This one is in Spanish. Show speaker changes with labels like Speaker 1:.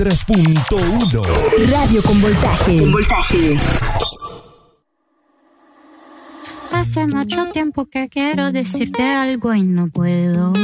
Speaker 1: 93.1.
Speaker 2: Radio con voltaje.
Speaker 3: Con voltaje.
Speaker 4: Hace mucho tiempo que quiero decirte algo y no puedo.